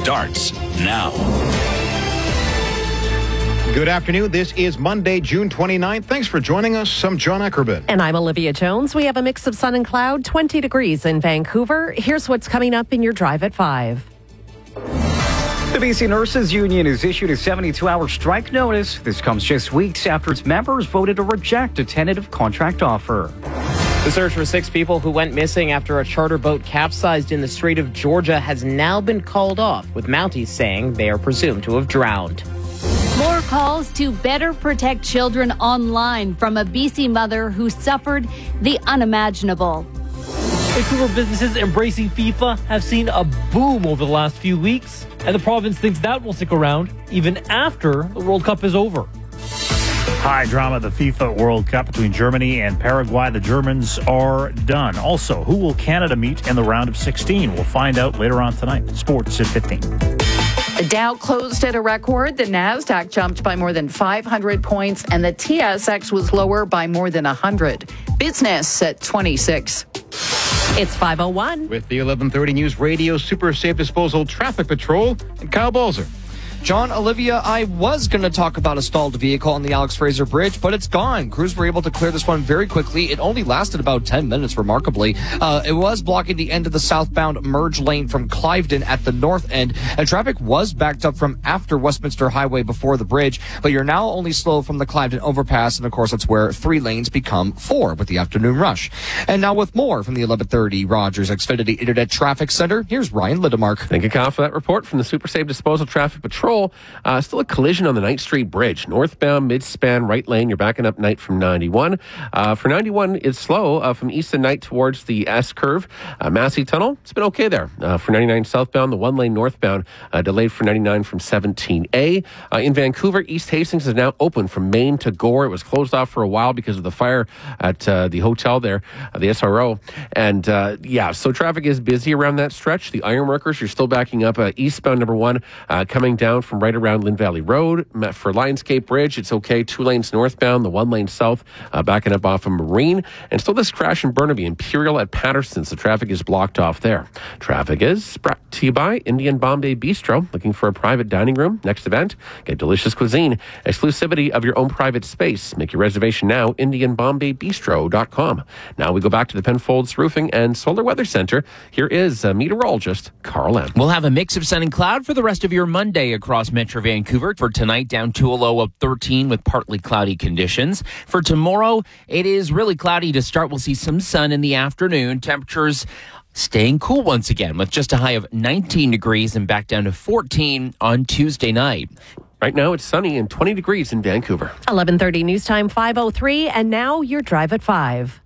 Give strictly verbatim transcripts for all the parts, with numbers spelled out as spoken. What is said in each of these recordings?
starts now. Good afternoon. This is Monday, June twenty-ninth. Thanks for joining us. I'm John Ackerman. And I'm Olivia Jones. We have a mix of sun and cloud, twenty degrees in Vancouver. Here's what's coming up in your drive at five. The B C Nurses Union has issued a seventy-two hour strike notice. This comes just weeks after its members voted to reject a tentative contract offer. The search for six people who went missing after a charter boat capsized in the Strait of Georgia has now been called off, with Mounties saying they are presumed to have drowned. More calls to better protect children online from a B C mother who suffered the unimaginable. Vancouver businesses embracing FIFA have seen a boom over the last few weeks, and the province thinks that will stick around even after the World Cup is over. High drama at the FIFA World Cup between Germany and Paraguay. The Germans are done. Also, who will Canada meet in the round of sixteen? We'll find out later on tonight. Sports at fifteen. The Dow closed at a record. The Nasdaq jumped by more than five hundred points, and the T S X was lower by more than one hundred. Business at twenty-six. It's five oh one. With the eleven thirty News Radio Super Safe Disposal Traffic Patrol and Kyle Balzer. John, Olivia, I was going to talk about a stalled vehicle on the Alex Fraser Bridge, but it's gone. Crews were able to clear this one very quickly. It only lasted about ten minutes, remarkably. Uh, it was blocking the end of the southbound merge lane from Cliveden at the north end, and traffic was backed up from after Westminster Highway before the bridge, but you're now only slow from the Cliveden overpass, and of course, that's where three lanes become four with the afternoon rush. And now with more from the eleven thirty Rogers Xfinity Internet Traffic Center, here's Ryan Lidemark. Thank you, Kyle, for that report from the Super Safe Disposal Traffic Patrol. Uh, still a collision on the Knight Street Bridge. Northbound, mid-span, right lane. You're backing up Knight from ninety-one. Uh, for ninety-one, it's slow uh, from east and Knight towards the S-curve. Uh, Massey Tunnel, it's been okay there. Uh, for ninety-nine southbound, the one lane northbound, uh, delayed for ninety-nine from seventeen A. Uh, in Vancouver, East Hastings is now open from Main to Gore. It was closed off for a while because of the fire at uh, the hotel there, uh, the S R O. And uh, yeah, so traffic is busy around that stretch. The ironworkers, you're still backing up uh, eastbound number one, uh, coming down from right around Lynn Valley Road. For Lionscape Bridge, it's okay. Two lanes northbound, the one lane south, uh, backing up off of Marine. And still this crash in Burnaby, Imperial at Patterson's. The traffic is blocked off there. Traffic is brought to you by Indian Bombay Bistro. Looking for a private dining room? Next event, get delicious cuisine. Exclusivity of your own private space. Make your reservation now, indian bombay bistro dot com. Now we go back to the Penfolds Roofing and Solar Weather Center. Here is uh, meteorologist Carl M. We'll have a mix of sun and cloud for the rest of your Monday across Metro Vancouver. For tonight, down to a low of thirteen with partly cloudy conditions. For tomorrow, it is really cloudy to start. We'll see some sun in the afternoon. Temperatures staying cool once again with just a high of nineteen degrees and back down to fourteen on Tuesday night. Right now, it's sunny and twenty degrees in Vancouver. eleven thirty news time, five oh three, and now your drive at five.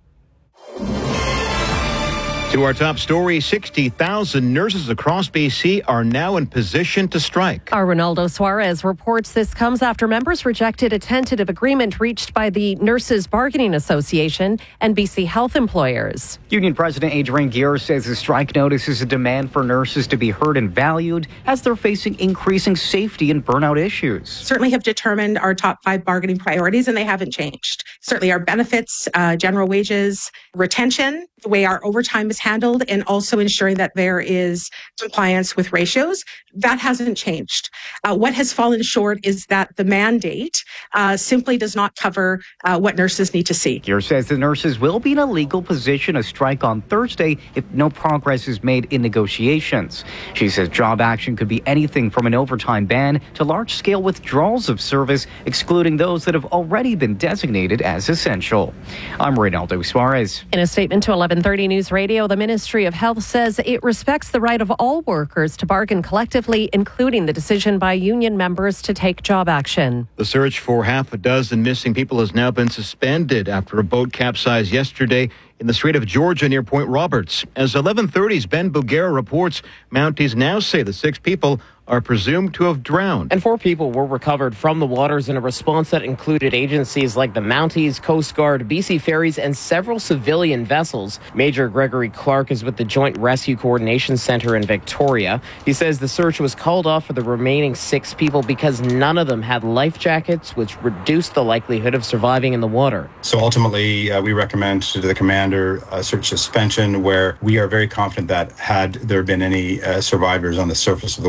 To our top story, sixty thousand nurses across B C are now in position to strike. Our Ronaldo Suarez reports this comes after members rejected a tentative agreement reached by the Nurses Bargaining Association and B C Health Employers. Union President Adrian Gear says the strike notice is a demand for nurses to be heard and valued as they're facing increasing safety and burnout issues. Certainly have determined our top five bargaining priorities, and they haven't changed. Certainly our benefits, uh, general wages, retention, the way our overtime is handled, and also ensuring that there is compliance with ratios. That hasn't changed. Uh, what has fallen short is that the mandate uh, simply does not cover uh, what nurses need to see. Gear says the nurses will be in a legal position to strike on Thursday if no progress is made in negotiations. She says job action could be anything from an overtime ban to large-scale withdrawals of service, excluding those that have already been designated as essential. I'm Reynaldo Suarez. In a statement to eleven thirty News Radio, the Ministry of Health says it respects the right of all workers to bargain collectively, including the decision by union members to take job action. The search for half a dozen missing people has now been suspended after a boat capsized yesterday in the Strait of Georgia near Point Roberts. As eleven thirty's Ben Bugera reports, Mounties now say the six people are presumed to have drowned. And four people were recovered from the waters in a response that included agencies like the Mounties, Coast Guard, B C Ferries, and several civilian vessels. Major Gregory Clark is with the Joint Rescue Coordination Center in Victoria. He says the search was called off for the remaining six people because none of them had life jackets, which reduced the likelihood of surviving in the water. So ultimately, uh, we recommend to the commander a search suspension where we are very confident that had there been any uh, survivors on the surface of the water, we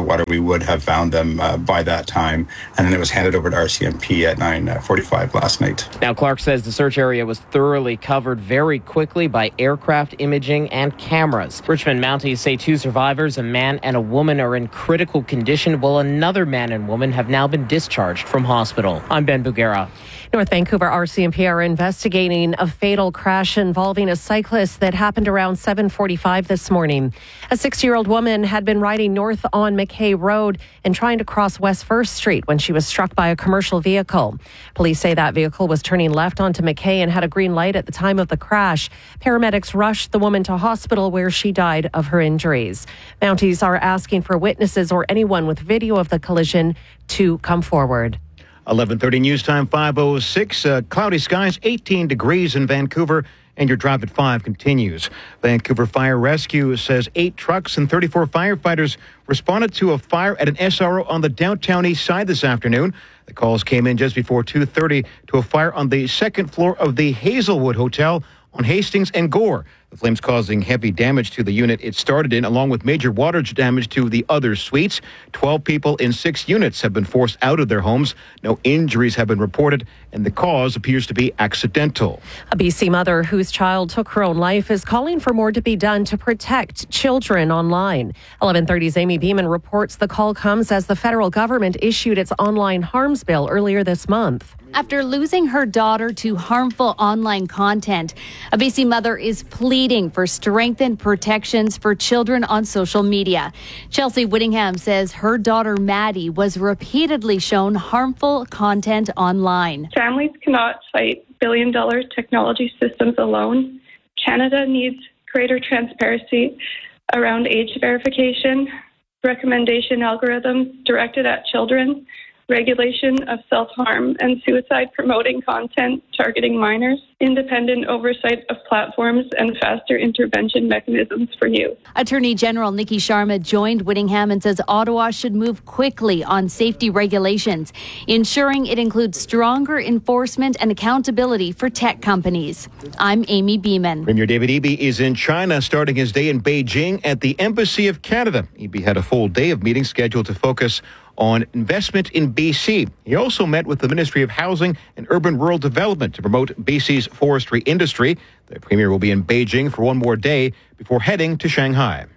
would have found them uh, by that time. And then it was handed over to R C M P at nine forty-five last night. Now, Clark says the search area was thoroughly covered very quickly by aircraft imaging and cameras. Richmond Mounties say two survivors, a man and a woman, are in critical condition, while another man and woman have now been discharged from hospital. I'm Ben Bugera. North Vancouver R C M P are investigating a fatal crash involving a cyclist that happened around seven forty-five this morning. A sixty-year-old woman had been riding north on McKay Road and trying to cross West First Street when she was struck by a commercial vehicle. Police say that vehicle was turning left onto McKay and had a green light at the time of the crash. Paramedics rushed the woman to hospital where she died of her injuries. Mounties are asking for witnesses or anyone with video of the collision to come forward. eleven thirty News Time, five oh six. Uh, cloudy skies, eighteen degrees in Vancouver, and your drive at five continues. Vancouver Fire Rescue says eight trucks and thirty-four firefighters responded to a fire at an S R O on the downtown east side this afternoon. The calls came in just before two thirty to a fire on the second floor of the Hazelwood Hotel on Hastings and Gore. The flames causing heavy damage to the unit it started in, along with major water damage to the other suites. Twelve people in six units have been forced out of their homes. No injuries have been reported, and the cause appears to be accidental. A B C mother whose child took her own life is calling for more to be done to protect children online. eleven thirty's Amy Beeman reports the call comes as the federal government issued its online harms bill earlier this month. After losing her daughter to harmful online content, a B C mother is pleading for strengthened protections for children on social media. Chelsea Whittingham says her daughter Maddie was repeatedly shown harmful content online. Families cannot fight billion-dollar technology systems alone. Canada needs greater transparency around age verification, recommendation algorithms directed at children, regulation of self-harm and suicide-promoting content targeting minors, independent oversight of platforms, and faster intervention mechanisms for youth. Attorney General Nikki Sharma joined Whittingham and says Ottawa should move quickly on safety regulations, ensuring it includes stronger enforcement and accountability for tech companies. I'm Amy Beeman. Premier David Eby is in China, starting his day in Beijing at the Embassy of Canada. Eby had a full day of meetings scheduled to focus on investment in B C. He also met with the Ministry of Housing and Urban Rural Development to promote B C's forestry industry. The Premier will be in Beijing for one more day before heading to Shanghai.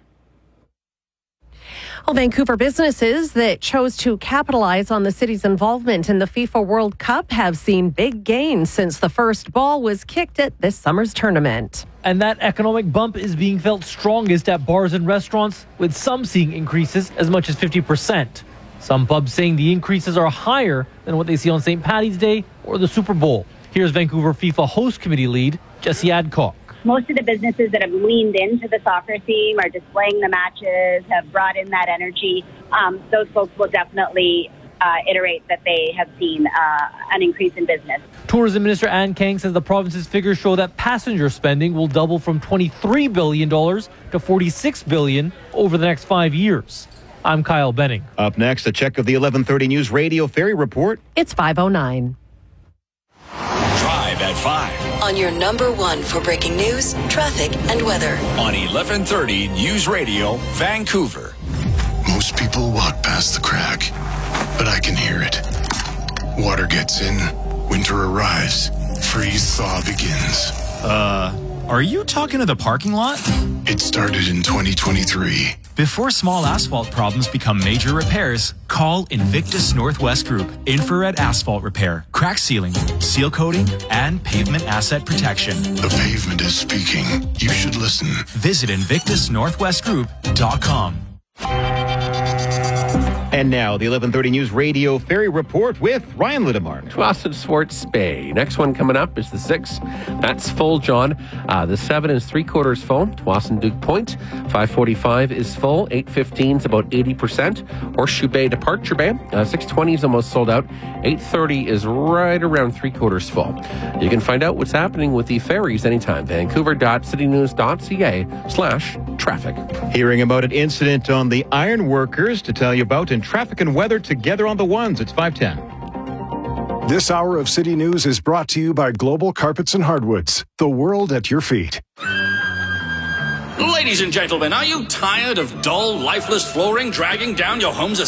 Well, Vancouver businesses that chose to capitalize on the city's involvement in the FIFA World Cup have seen big gains since the first ball was kicked at this summer's tournament. And that economic bump is being felt strongest at bars and restaurants, with some seeing increases as much as fifty percent. Some pubs saying the increases are higher than what they see on Saint Paddy's Day or the Super Bowl. Here's Vancouver FIFA host committee lead Jesse Adcock. Most of the businesses that have leaned into the soccer theme are displaying the matches, have brought in that energy. Um, those folks will definitely uh, iterate that they have seen uh, an increase in business. Tourism Minister Ann Kang says the province's figures show that passenger spending will double from twenty-three billion dollars to forty-six billion dollars over the next five years. I'm Kyle Benning. Up next, a check of the eleven thirty News Radio Ferry Report. It's five oh nine. Drive at five. On your number one for breaking news, traffic, and weather. On eleven thirty News Radio, Vancouver. Most people walk past the crack, but I can hear it. Water gets in, winter arrives, freeze-thaw begins. Uh, are you talking to the parking lot? It started in twenty twenty-three. Before small asphalt problems become major repairs, call Invictus Northwest Group. Infrared asphalt repair, crack sealing, seal coating, and pavement asset protection. The pavement is speaking. You should listen. Visit invictus northwest group dot com. And now, the eleven thirty News Radio Ferry Report with Ryan Lidemark. Tsawwassen Swartz Bay. Next one coming up is the six. That's full, John. Uh, the seven is three quarters full. Tsawwassen Duke Point. five forty-five is full. eight fifteen is about eighty percent. Horseshoe Bay Departure Bay. Uh, six twenty is almost sold out. eight thirty is right around three quarters full. You can find out what's happening with the ferries anytime. Vancouver.citynews.ca slash traffic. Hearing about an incident on the iron workers to tell you about in traffic and weather together on the ones. It's five ten. This hour of City News is brought to you by Global Carpets and Hardwoods, the world at your feet. Ladies and gentlemen, are you tired of dull, lifeless flooring dragging down your home's